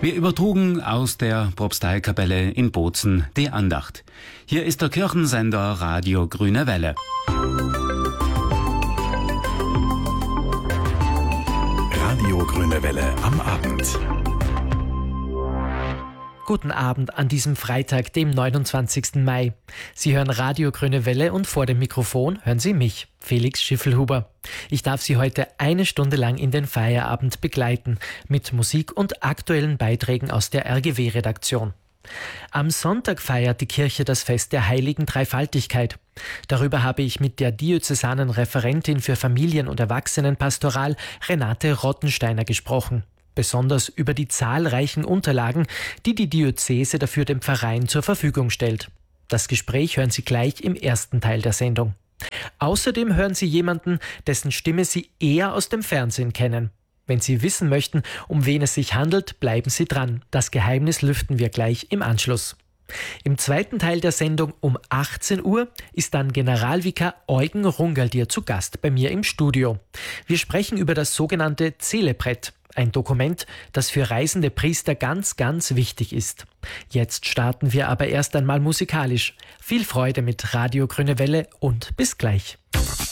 Wir übertrugen aus der Propsteikapelle in Bozen die Andacht. Hier ist der Kirchensender Radio Grüne Welle. Radio Grüne Welle am Abend. Guten Abend an diesem Freitag, dem 29. Mai. Sie hören Radio Grüne Welle und vor dem Mikrofon hören Sie mich, Felix Schiffelhuber. Ich darf Sie heute eine Stunde lang in den Feierabend begleiten mit Musik und aktuellen Beiträgen aus der RGW-Redaktion. Am Sonntag feiert die Kirche das Fest der Heiligen Dreifaltigkeit. Darüber habe ich mit der diözesanen Referentin für Familien- und Erwachsenenpastoral Renate Rottensteiner gesprochen. Besonders über die zahlreichen Unterlagen, die die Diözese dafür dem Pfarreien zur Verfügung stellt. Das Gespräch hören Sie gleich im ersten Teil der Sendung. Außerdem hören Sie jemanden, dessen Stimme Sie eher aus dem Fernsehen kennen. Wenn Sie wissen möchten, um wen es sich handelt, bleiben Sie dran. Das Geheimnis lüften wir gleich im Anschluss. Im zweiten Teil der Sendung um 18 Uhr ist dann Generalvikar Eugen Rungaldier zu Gast bei mir im Studio. Wir sprechen über das sogenannte Zelebrett, ein Dokument, das für reisende Priester ganz, ganz wichtig ist. Jetzt starten wir aber erst einmal musikalisch. Viel Freude mit Radio Grüne Welle und bis gleich.